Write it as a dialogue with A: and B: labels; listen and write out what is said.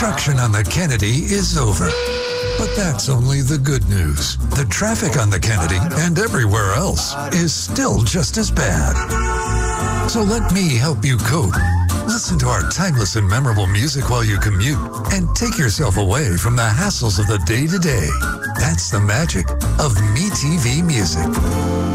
A: construction on the Kennedy is over. But that's only the good news. The traffic on the Kennedy and everywhere else is still just as bad. So let me help you cope. Listen to our timeless and memorable music while you commute and take yourself away from the hassles of the day-to-day. That's the magic of MeTV Music.